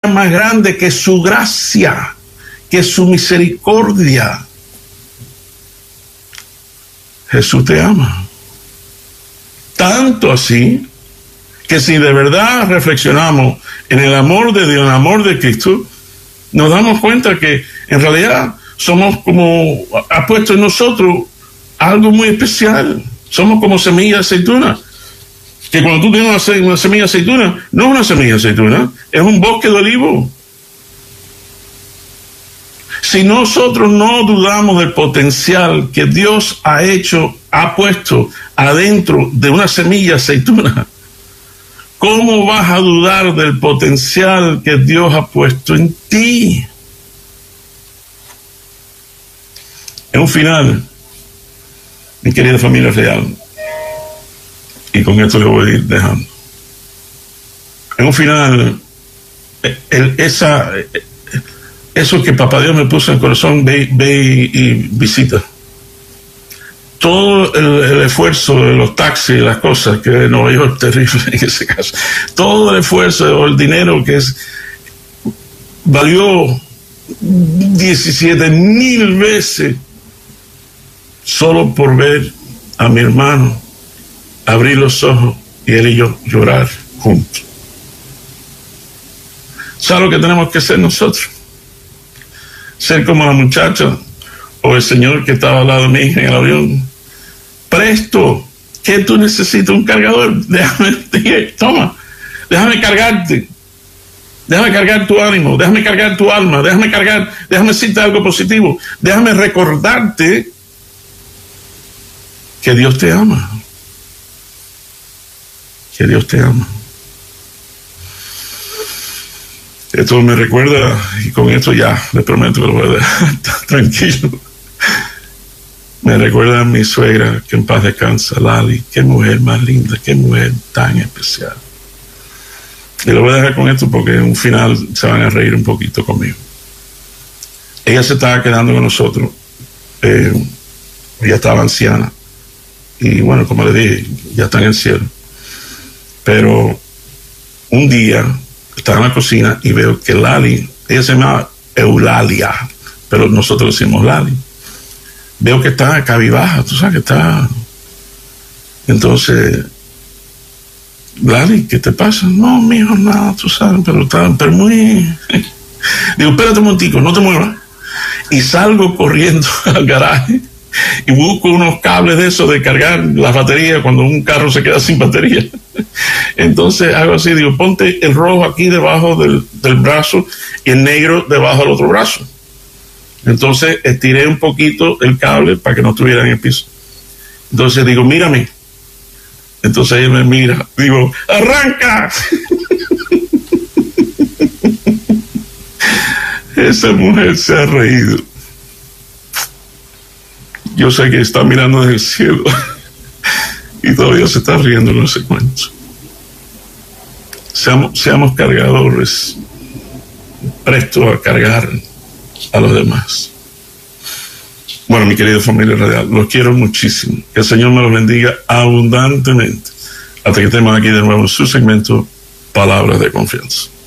más grande que su gracia, que su misericordia. Jesús te ama. Tanto así que si de verdad reflexionamos en el amor de Dios, en el amor de Cristo, nos damos cuenta que en realidad somos como, ha puesto en nosotros algo muy especial. Somos como semilla de aceituna. Que cuando tú tienes una semilla de aceituna, no es una semilla de aceituna, es un bosque de olivo. Si nosotros no dudamos del potencial que Dios ha puesto adentro de una semilla de aceituna, ¿cómo vas a dudar del potencial que Dios ha puesto en ti? En un final, mi querida familia real, y con esto le voy a ir dejando. En un final, eso que Papá Dios me puso en el corazón, ve y visita. Todo el esfuerzo de los taxis y las cosas, que en Nueva York es terrible en ese caso, todo el esfuerzo o el dinero valió 17,000 veces solo por ver a mi hermano abrir los ojos y él y yo llorar juntos. ¿Sabes lo que tenemos que hacer nosotros? Ser como la muchacha o el señor que estaba al lado de mi hija en el avión. Presto, ¿qué tú necesitas? Un cargador. Toma, déjame cargarte. Déjame cargar tu ánimo, déjame cargar tu alma, déjame decirte algo positivo. Déjame recordarte que Dios te ama. Que Dios te ama. Esto me recuerda, y con esto ya le prometo que lo voy a dejar tranquilo. Me recuerda a mi suegra, que en paz descansa, Lali. Qué mujer más linda, qué mujer tan especial. Y lo voy a dejar con esto porque en un final se van a reír un poquito conmigo. Ella se estaba quedando con nosotros. Ella estaba anciana. Y bueno, como le dije, ya está en el cielo. Pero un día estaba en la cocina y veo que Lali, ella se llama Eulalia, pero nosotros decimos Lali. Veo que está cabizbaja, tú sabes que está. Entonces, Lali, ¿qué te pasa? No, mijo, nada, tú sabes, pero muy. Digo, espérate un momentico, no te muevas. Y salgo corriendo al garaje y busco unos cables de esos de cargar las baterías cuando un carro se queda sin batería. Entonces hago así, digo, ponte el rojo aquí debajo del brazo y el negro debajo del otro brazo. Entonces estiré un poquito el cable para que no estuviera en el piso. Entonces digo, mírame. Entonces ella me mira, digo, ¡arranca! Esa mujer se ha reído. Yo sé que está mirando desde el cielo y todavía se está riendo en ese cuento. Seamos cargadores, prestos a cargar a los demás. Bueno, mi querida familia radial, los quiero muchísimo. Que el Señor me los bendiga abundantemente. Hasta que estemos aquí de nuevo en su segmento Palabras de Confianza.